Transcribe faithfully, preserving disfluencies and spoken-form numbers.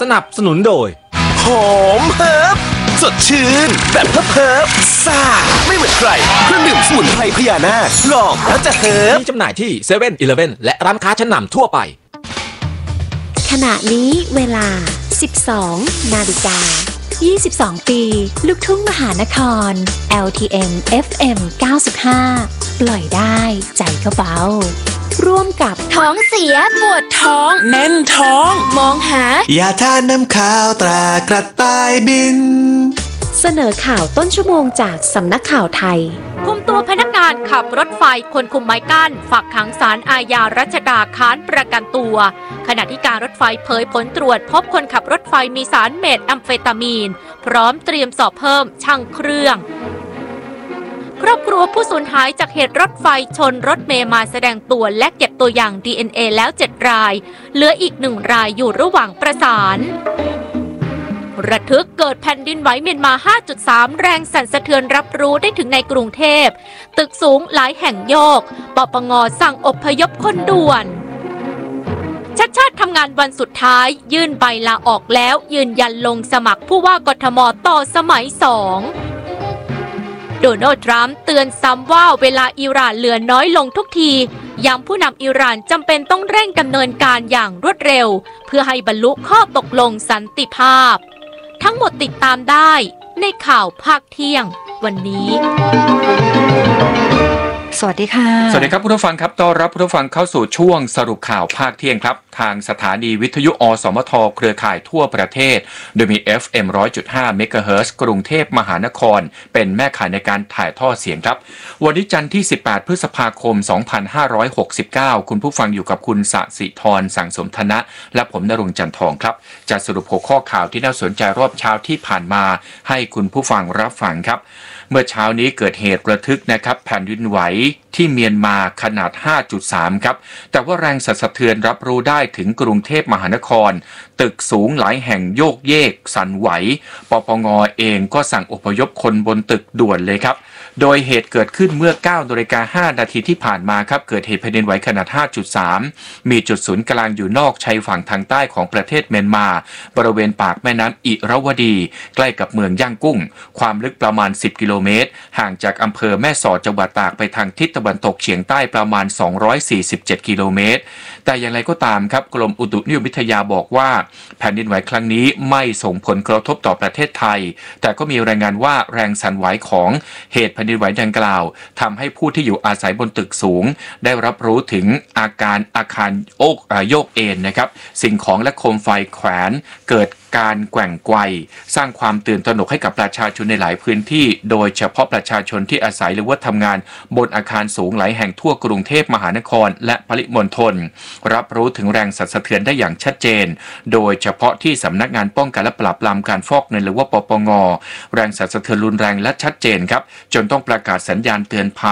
สนับสนุนโดยหอมเฮิร์บสดชื่นแบบเฮิร์บเฮิร์บซ่าไม่เหมือนใครเครื่องดื่มสมุนไพรพญานาคลองแล้วจะเฮิร์บมีจำหน่ายที่เซเว่นอีเลฟเว่นและร้านค้าชั้นนำทั่วไปขณะนี้เวลา สิบสอง นาฬิกา ยี่สิบสอง ปี ลูกทุ่งมหานคร แอล ที เอ็ม เอฟ เอ็ม เก้าสิบห้า ปล่อยได้ใจก็เบาร่วมกับท้องเสียปวดท้องแน่นท้องมองหายาทานน้ำข้าวตรากระต่ายบินเสนอข่าวต้นชั่วโมงจากสำนักข่าวไทยคุมตัวพนักงานขับรถไฟคนคุมไม้กั้นฝากขังศาลอาญารัชดาค้านประกันตัวขณะที่การรถไฟเผยผลตรวจพบคนขับรถไฟมีสารเมทแอมเฟตามีนพร้อมเตรียมสอบเพิ่มช่างเครื่องครอบครัวผู้สูญหายจากเหตุรถไฟชนรถเมล์มาแสดงตัวและเก็บตัวอย่าง ดี เอ็น เอ แล้วเจ็ดรายเหลืออีกหนึ่งรายอยู่ระหว่างประสานระทึกเกิดแผ่นดินไหวเมียนมา ห้าจุดสาม แรงสั่นสะเทือนรับรู้ได้ถึงในกรุงเทพตึกสูงหลายแห่งโยกปปง.สั่งอพยพคนด่วนชัดชาติทำงานวันสุดท้ายยื่นใบลาออกแล้วยืนยันลงสมัครผู้ว่ากทม.ต่อสมัยสองโดนัลด์ทรัมป์เตือนซ้ำว่าเวลาอิหร่านเหลือน้อยลงทุกทีย้ำผู้นำอิหร่านจำเป็นต้องเร่งดำเนินการอย่างรวดเร็วเพื่อให้บรรลุข้อตกลงสันติภาพทั้งหมดติดตามได้ในข่าวภาคเที่ยงวันนี้สวัสดีค่ะสวัสดีครับผู้ฟังครับต้อนรับผู้ฟังเข้าสู่ช่วงสรุปข่าวภาคเที่ยงครับทางสถานีวิทยุอสมทเครือข่ายทั่วประเทศโดยมี เอฟ เอ็ม หนึ่งร้อยจุดห้า เมกะเฮิรตซ์กรุงเทพมหานครเป็นแม่ข่ายในการถ่ายทอดเสียงครับวันนี้จันทร์ที่สิบแปดพฤษภาคมสองพันห้าร้อยหกสิบเก้าคุณผู้ฟังอยู่กับคุณสศิธรสังสมธนะและผมณรงค์จันทองครับจะสรุปหัวข้อข่าวที่น่าสนใจรอบเช้าที่ผ่านมาให้คุณผู้ฟังรับฟังครับเมื่อเช้านี้เกิดเหตุระทึกนะครับแผ่นดินไหวที่เมียนมาขนาด ห้าจุดสาม ครับแต่ว่าแรงสั่นสะเทือนรับรู้ได้ถึงกรุงเทพมหานครตึกสูงหลายแห่งโยกเยกสั่นไหวปปง.เองก็สั่งอพยพคนบนตึกด่วนเลยครับโดยเหตุเกิดขึ้นเมื่อ เก้านาฬิกาห้านาทีที่ผ่านมาครับเกิดเหตุแผ่นดินไหวขนาด ห้าจุดสาม มีจุดศูนย์กลางอยู่นอกชายฝั่งทางใต้ของประเทศเมียนมาบริเวณปากแม่น้ำอิระวดีใกล้กับเมืองย่างกุ้งความลึกประมาณสิบกิโลเมตรห่างจากอำเภอแม่สอดจังหวัดตากไปทางทิศตะวันตกเฉียงใต้ประมาณสองร้อยสี่สิบเจ็ดกิโลเมตรแต่อย่างไรก็ตามครับกรมอุตุนิยมวิทยาบอกว่าแผ่นดินไหวครั้งนี้ไม่ส่งผลกระทบต่อประเทศไทยแต่ก็มีรายงานว่าแรงสั่นไหวของเหตุแผ่นดินไหวดังกล่าวทำให้ผู้ที่อยู่อาศัยบนตึกสูงได้รับรู้ถึงอาการอาคารโอกโยกเอ็นนะครับสิ่งของและโคมไฟแขวนเกิดการแกว่งไกวสร้างความตื่นตระหนกให้กับประชาชนในหลายพื้นที่โดยเฉพาะประชาชนที่อาศัยหรือว่าทำงานบนอาคารสูงหลายแห่งทั่วกรุงเทพมหานครและปริมณฑลรับรู้ถึงแรงสั่นสะเทือนได้อย่างชัดเจนโดยเฉพาะที่สำนักงานป้องกันและปราบปรามการฟอกเงินหรือว่าปปง.แรงสั่นสะเทือนรุนแรงและชัดเจนครับจนต้องประกาศสัญญาณเตือนภัย